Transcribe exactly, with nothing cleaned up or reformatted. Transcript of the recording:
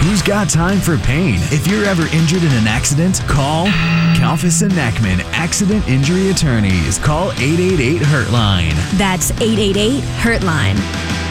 Who's got time for pain? If you're ever injured in an accident, call Kalfas and Neckman Accident Injury Attorneys. Call eight eight eight, hurt line. That's eight eight eight, hurt line.